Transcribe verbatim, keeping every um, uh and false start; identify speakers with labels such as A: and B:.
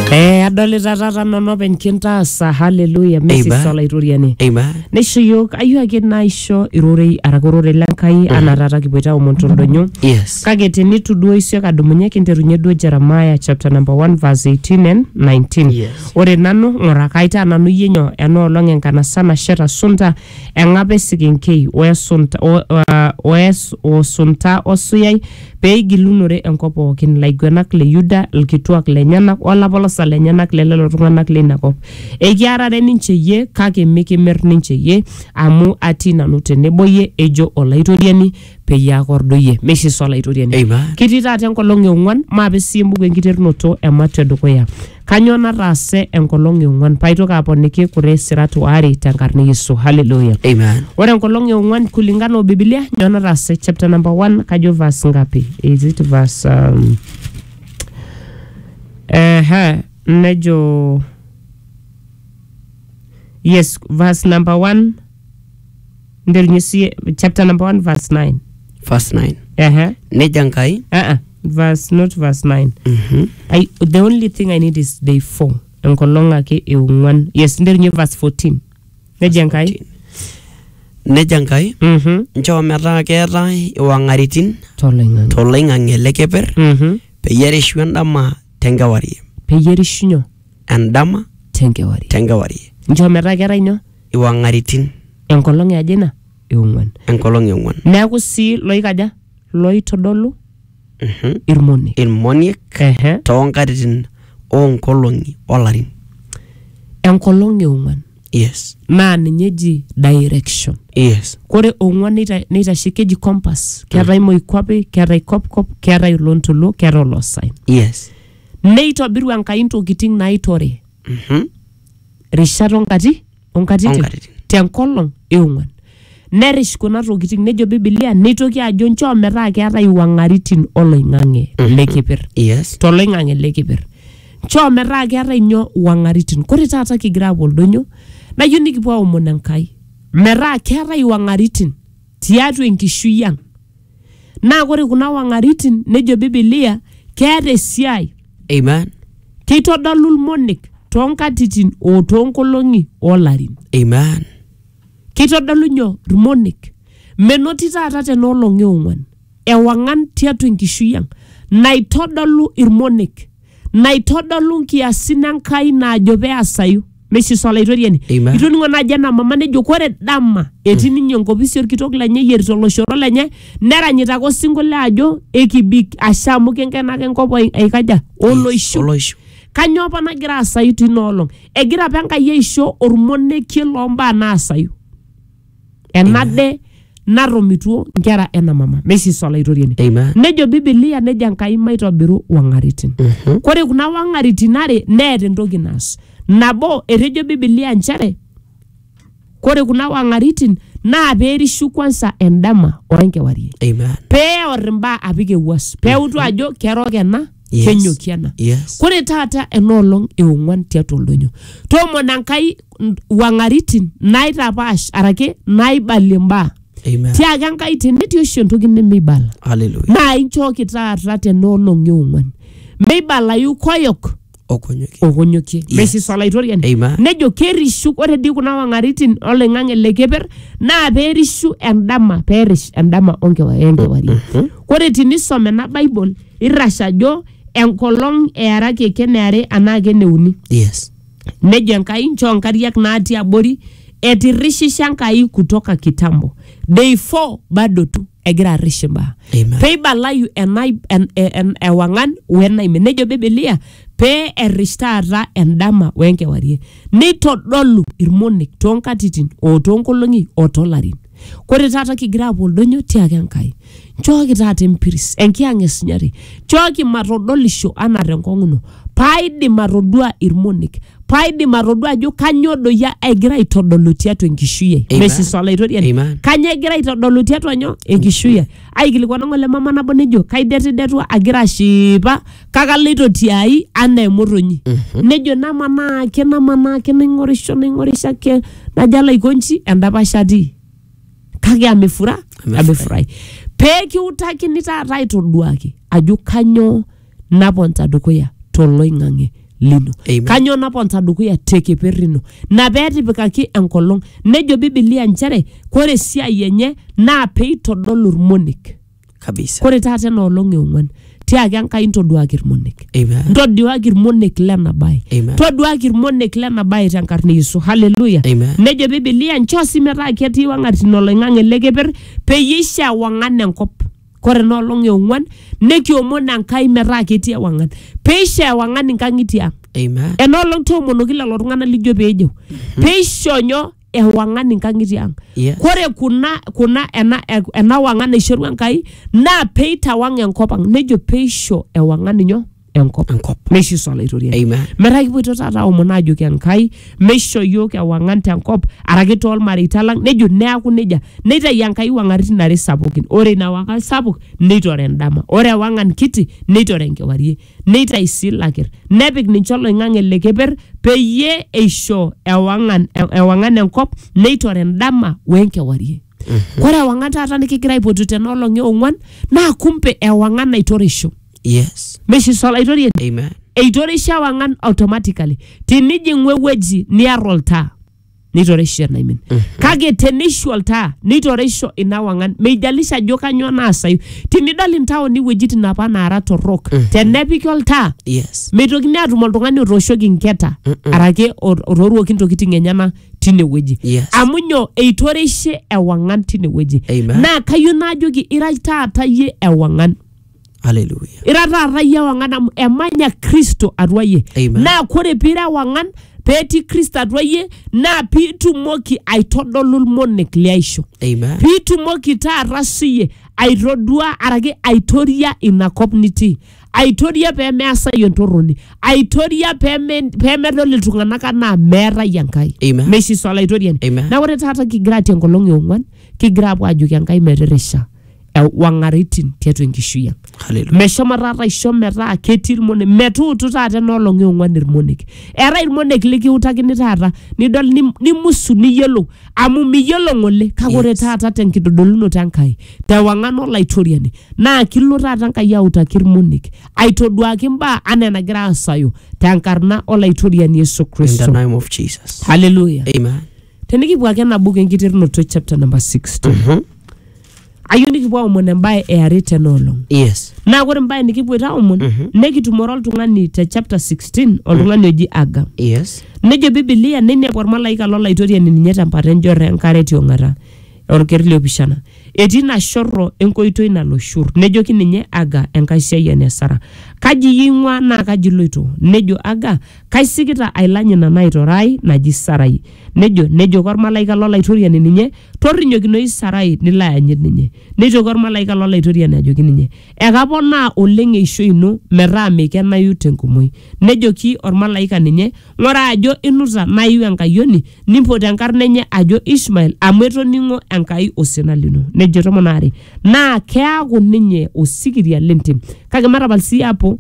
A: Eh adolita tata nono penkintaasa hallelujah mesi solaitoriani.
B: Amen.
A: Nisho yok ayu ake naisho irorei arakorore lenkai ana tata kipoita omontondonyo.
B: Yes.
A: Kake tenitu duo isio kadumunye kinterunye duo Jeremiah chapter number one verse eighteen and nineteen.
B: Yes.
A: Ore nanu ngorakaita nanu yenyo eno olong enkanasa nasheta sunta engape sikinkei oesunta oes osunta osuyai peigilunore enkop pookin laiguanak le Yuda ilkituak lenyanak olapolosa lenyanak lelelo tung'anak leinakop. Ekiarare ninche ye kake mikimer ninche ye amu ati nanu tenebo ye ejo olaitoriani peyie akordoyie meshi solaitoriani.
B: Amen.
A: Kiti taata enkolong eong'uan maape sii embuku enkiterunoto ematua edukuya. Kanyo nataase enkolong eong'uan paitoki aponiki kure sirat waare tenkarna Yesu. Hallelujah.
B: Amen.
A: Ore enkolong eong'uan kulingana o Biblia nyo nataase chapter number one kajo verse ngapi? Is it verse um, eh nejo yes verse number one ndernyisi chapter number one verse nine.
B: Verse nine.
A: Eh
B: Nejankai.
A: uh-uh. Verse not verse nine.
B: Mhm.
A: I the only thing I need is day four. Enkolong ake eong'uan. Yes ndernyisi verse fourteen. Nejankai.
B: Nejankai.
A: Mhm.
B: Ncho metaa keetai iwang'aritin
A: Toloing'ang'e.
B: toloing'ang'e lekeper
A: Mhm.
B: peyie ereshu endama tenkewarie.
A: Peyie erishunyo
B: Endama
A: tenkewarie.
B: tenkewarie.
A: Ncho metaa keetai nyoo?
B: Iwang'aritin
A: Enkolong aje ina? Eong'uan.
B: enkolong eong'uan.
A: Neeku sii loikaja loitodolu
B: Mhm.
A: irmonik.
B: Irmoniek
A: Ehe.
B: toonkatitin oonkolong'i olarin.
A: Enkolong eong'uan
B: Yes.
A: naa ninye eji direction.
B: Yes.
A: Kore ong'uan neita neitasheki eji compass. Keetai moikwapi, keetai kopkop, keetai olontoluo, keetai olosaen.
B: Yes.
A: Neitobiru Enkai ntokitin naitore.
B: Mhm.
A: Rishat onkati onkatitin
B: Onkatitin.
A: tenkolong eong'uan. Nerish kuna tokitin nejo Biblia neitoki ajo nchoo metaa keetai iwang'aritin oloing'ang'e lekipir.
B: Yes.
A: Toloing'ang'e lekipir. Nchoo metaa keetai nyoo wang'aritin. Kore taata kigira apuo oldonyo nayieu nikipuo aomon Enkai metaa keetai iwang'aritin tiatua enkishui ang'. Naa kore kuna wang'aritin nejo Biblia keeta esiai.
B: Amen.
A: Keitodolu irmonik toonkatitin o toonkolong'i olarin.
B: Amen.
A: Keitodolu nyoo irmonik. Menoti taata tenolong eong'uan ewang'an tiatua enkishui ang' naitodolu irmonik. Naitodolu nkiasin Enkai naajo peesayu. Meshi solaitoriani.
B: Amen.
A: Itoning'o naaji ena mama nejo kore dama etii ninye enkopisi orkitok lenye eyierita oloshoro lenye neranyita ake osinkolio ajo ekibik asha amu kenkenake enkop aikaja oloishu.
B: Oloishu.
A: Kanyoo apa nagira asayu tina olong? Egira apa Enkai aisho ormonekie loombaa naasayu. Enade naromituo nkera ena mama. Meshi solaitoriani.
B: Amen.
A: Nejo Biblia nejo Enkai maitobiru wang'aritin.
B: Mhm.
A: Kore kuna wang'aritin are neeta entoki naas. Nabo etejo Biblia nchere kore kuna wang'aritin naa peerishu kwanza endama oenkewarie.
B: Amen.
A: Peeor imbaa apik ewuas. Peutu ajo kerok ena
B: Yes.
A: kenyoki ena.
B: Yes.
A: Kore taata enoolong eong'uan tiatua oldonyo. Toomon Enkai wang'aritin naitapaash arake naibalie mbaa.
B: Amen.
A: Tiaki Enkai tenetii oshi entoki nemeibala.
B: Hallelujah.
A: Naa inchooki taata tenoolong eong'uan. Meibalayu koyok
B: Okonyoki.
A: okonyokie.
B: Yes.
A: Meshi solaitoriani.
B: Amen.
A: Nejo kerishu ore dii kuna wang'aritin oloing'ang'e lekeper naa peerishu endama peerish endama onkewarie.
B: Mhm.
A: Kore tinisom ena Bible irrash ajo enkolong earaki keneare anaa keneuni.
B: Yes.
A: Nejo Enkai nchoo nkariak natii abori etirishisha Enkai kutoka kitambo. Day four bado tu egira arish imbaa.
B: Amen.
A: Peibalayu enai en, en, en, ewang'an wenaime. Nejo Biblia pee erish taata endama wenkewarie. Neitodolu irmonik toonkatitin o toonkolong'i o toolarin. Kore taata kigira apuo oldonyo tiaki Enkai. Nchooki taata empiris enkiang'es nyari. Nchooki matodolisho anaa tenkong'uno. Paidim atodua irmonik. Paidim atodua ajo kanyoo doi egira aitodolu tiatua enkishui ai.
B: Amen.
A: Meshi solaitoriani.
B: Amen.
A: Kanyoo egira aitodolu tiatua nyoo enkishui ai. Aikilikuana ng'ole mama nabo nejo kaidetidetua agira ashipa kakaloito tiai anaa emotonyi.
B: Mhm.
A: Nejo namanaake namanaake naing'orisho naing'orisho ake najo alo aikonji endapash atii. Kake amefura amefurahi. Pee kiutakini taata aitoduaki ajo kanyoo naponta dukuya toloing'ang'e lino.
B: Amen.
A: Kanyo naponta dukuya tekeper lino. Na peetipikaki enkolong. Nejo Biblia nchere kore esiai enye naa peitodolu irmonek.
B: Kabisa.
A: Kore taata enoolong eong'uan tiaki Enkai intoduaki irmonek.
B: Amen.
A: Ntoduaki irmonek lena baye.
B: Amen.
A: Toduaki irmonek lena baye tenkarna Yesu. Hallelujah.
B: Amen.
A: Nejo Biblia nchoo sii metaa ketii wang'atin oloing'ang'e lekeper peyie isho ewang'an enkop. Kore enoolong eong'uan nekiomon Enkai metaa ketii ewang'an. Peisho ewang'an inkang'itie ang'.
B: Amen.
A: Enoolong toomonoki lelo tung'anak lijo peejo. Peisho nyoo ewang'an inkang'itie ang'.
B: Yes.
A: Kore kuna kuna ena ena wang'an naishorua Enkai naa peitawang' enkop ang'. Nejo peisho ewang'an nyoo enkop.
B: Enkop.
A: Meisho olaitoriani.
B: Amen.
A: Metaa kipoito taata aomon aajoki Enkai meisho yiok ewang'an tenkop araki toolmareita lang nejo neaku nejia neitayu Enkai wang'aritin are sapukin. Ore ina wang'an sapuk neitore endama. Ore ewang'an kiti neitore enkewarie. Neitayu sii ilakir. Nepik ninche oloing'ang'e lekeper peyie eisho ewang'an ewang'an enkop neitore endama wenkewarie.
B: Mhm.
A: Kore ewang'an taata nikigira aipotu tenoolong eong'uan naa kumbe ewang'an naitorisho.
B: Yes.
A: Meisho olaitoriani.
B: Amen.
A: Eitorisho ewang'an automatically. Tinijing'u ewueji niar oltaa neitorisho naimin.
B: Mhm.
A: Kake teneishu oltaa neitorisho ina wang'an. Meijalisha ajo kanyo naasayu. Tinidol intaoni wuejitin apa naara torrok.
B: Mhm.
A: Tenepiki oltaa
B: Yes.
A: meitokini aatum oltung'ani otooshoki nketa
B: Mm-mm.
A: araki otooruoki ntokitin enyenak tine wueji.
B: Yes.
A: Amu nyoo eitorishe ewang'an tine wueji.
B: Amen.
A: Naa kayieu naajoki ira taata yie ewang'an.
B: Hallelujah.
A: Ira taata yie ewang'an amu emanya Kristo atua yie.
B: Amen.
A: Naa kore piira ewang'an peetii Kristo atua yie naa piitumoki aitodolu irmonek liaisho.
B: Amen.
A: Piitumoki taata siyie aitodua araki aitoria ina kop nitii. Aitoria peemeasayu entorroni. Aitoria peemedol iltung'anak anaa meetai Enkai.
B: Amen.
A: Meishiso olaitoriani.
B: Amen.
A: Naa ore taata kigira atii enkolong eong'uan kigira apuo aajoki Enkai metirisha wang'aritin tiatua enkishui ang'.
B: Hallelujah.
A: Meshomo taata aisho metaa ketii irmonek. Metuutu taata enoolong eong'uan irmonek. Eetai irmonek likiutakini taata nidol nimusu niyiolou amu miyiolo ng'ole kake ore
B: Yes.
A: taata tenkitodolunoto Enkai tewang'an olaitoriani naa kilo taata Enkai autaki irmonek aitoduaki imbaa anaa enagira aasayu tenkarna olaitoriani Yesu
B: In the
A: Kristo.
B: name of Jesus.
A: Hallelujah.
B: Amen.
A: Tenikipuo ake ena buku enkiterunoto chapter number sixteen.
B: Mhm.
A: Ayieu nikipuo aomon embaye eare tenoolong.
B: Yes.
A: Naa ore embaye nikipuoita aomon
B: Mhm.
A: nekitumore oltung'ani te chapter sixteen oltung'ani oji Aga.
B: Yes.
A: Nejo Biblia neinepu ormalaika lolaitoriani ninye tempata enjorro enkare tiong'ata orker liopishana. Etii ina shorro enkoitoi nalo shur. Nejoki ninye Aga enkaisiayiani e Sara. Kaji ing'ua naa kaji iloito? Nejo Aga kaisikita ailany ina naitorai naji Sarai. Nejo nejo ormalaika lolaitoriani ninye torrinyokinoi Sarai nilo ayanyit ninye. Neitoki ormalaika lolaitoriani ajoki ninye ekaponaa oleng eishoi ino metaa meikenayu tenkumoi. Nejoki ormalaika ninye ng'ura ajo inuta naiu enkayioni nimpot enkarna enye ajo Ishmael amu etoning'o Enkai osina lino. Nejo tomon are naa keaku ninye osikiria lentim. Kake matapal sii hapo